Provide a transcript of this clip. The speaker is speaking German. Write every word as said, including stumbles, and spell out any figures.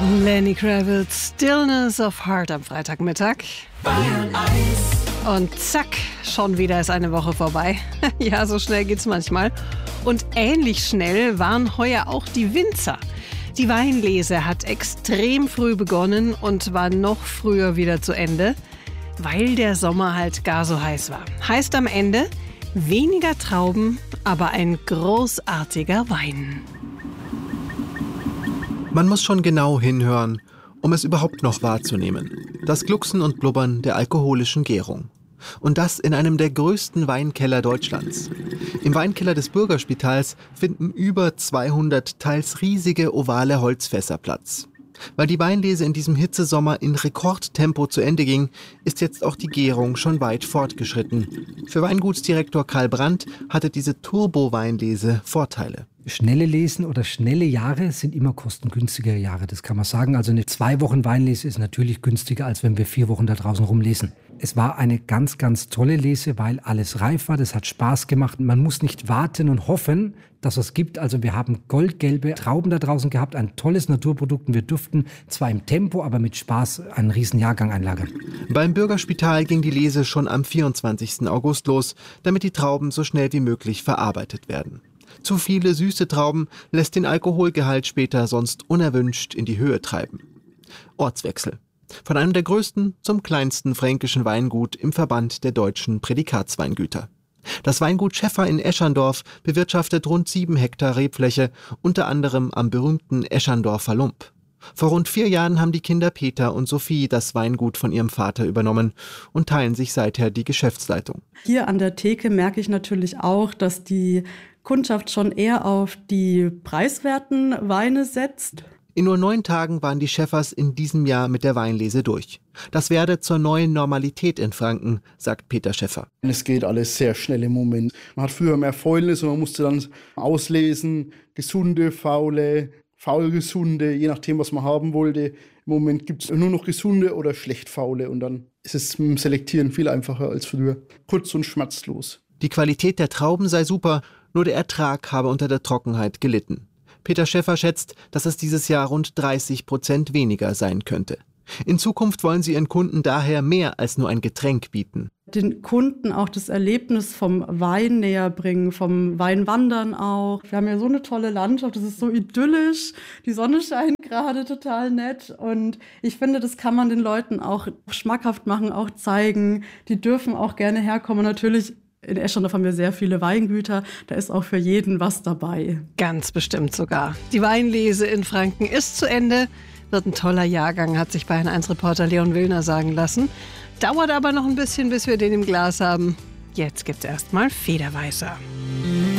Lenny Kravitz, Stillness of Heart am Freitagmittag. Bayern eins. Und zack, schon wieder ist eine Woche vorbei. Ja, so schnell geht's manchmal. Und ähnlich schnell waren heuer auch die Winzer. Die Weinlese hat extrem früh begonnen und war noch früher wieder zu Ende, weil der Sommer halt gar so heiß war. Heißt am Ende, weniger Trauben, aber ein großartiger Wein. Man muss schon genau hinhören, um es überhaupt noch wahrzunehmen. Das Glucksen und Blubbern der alkoholischen Gärung. Und das in einem der größten Weinkeller Deutschlands. Im Weinkeller des Bürgerspitals finden über zweihundert teils riesige ovale Holzfässer Platz. Weil die Weinlese in diesem Hitzesommer in Rekordtempo zu Ende ging, ist jetzt auch die Gärung schon weit fortgeschritten. Für Weingutsdirektor Karl Brandt hatte diese Turbo-Weinlese Vorteile. Schnelle Lesen oder schnelle Jahre sind immer kostengünstigere Jahre, das kann man sagen. Also eine zwei Wochen Weinlese ist natürlich günstiger, als wenn wir vier Wochen da draußen rumlesen. Es war eine ganz, ganz tolle Lese, weil alles reif war, das hat Spaß gemacht. Man muss nicht warten und hoffen, dass es gibt. Also wir haben goldgelbe Trauben da draußen gehabt, ein tolles Naturprodukt und wir durften zwar im Tempo, aber mit Spaß einen riesen Jahrgang einlagern. Beim Bürgerspital ging die Lese schon am vierundzwanzigsten August los, damit die Trauben so schnell wie möglich verarbeitet werden. Zu viele süße Trauben lässt den Alkoholgehalt später sonst unerwünscht in die Höhe treiben. Ortswechsel. Von einem der größten zum kleinsten fränkischen Weingut im Verband der deutschen Prädikatsweingüter. Das Weingut Schäffer in Eschandorf bewirtschaftet rund sieben Hektar Rebfläche, unter anderem am berühmten Eschandorfer Lump. Vor rund vier Jahren haben die Kinder Peter und Sophie das Weingut von ihrem Vater übernommen und teilen sich seither die Geschäftsleitung. Hier an der Theke merke ich natürlich auch, dass die Kundschaft schon eher auf die preiswerten Weine setzt. In nur neun Tagen waren die Schäffers in diesem Jahr mit der Weinlese durch. Das werde zur neuen Normalität in Franken, sagt Peter Schäffer. Es geht alles sehr schnell im Moment. Man hat früher mehr Fäulnis und man musste dann auslesen, gesunde, faule, faul-gesunde, je nachdem, was man haben wollte. Im Moment gibt es nur noch gesunde oder schlecht faule und dann ist es mit dem Selektieren viel einfacher als früher. Kurz und schmerzlos. Die Qualität der Trauben sei super, nur der Ertrag habe unter der Trockenheit gelitten. Peter Schäffer schätzt, dass es dieses Jahr rund dreißig Prozent weniger sein könnte. In Zukunft wollen sie ihren Kunden daher mehr als nur ein Getränk bieten. Den Kunden auch das Erlebnis vom Wein näher bringen, vom Weinwandern auch. Wir haben ja so eine tolle Landschaft, das ist so idyllisch, die Sonne scheint gerade total nett und ich finde, das kann man den Leuten auch schmackhaft machen, auch zeigen. Die dürfen auch gerne herkommen. Natürlich in Eschandorf haben wir sehr viele Weingüter, da ist auch für jeden was dabei. Ganz bestimmt sogar. Die Weinlese in Franken ist zu Ende. Wird ein toller Jahrgang, hat sich Bayern eins Reporter Leon Willner sagen lassen. Dauert aber noch ein bisschen, bis wir den im Glas haben. Jetzt gibt's erstmal Federweißer.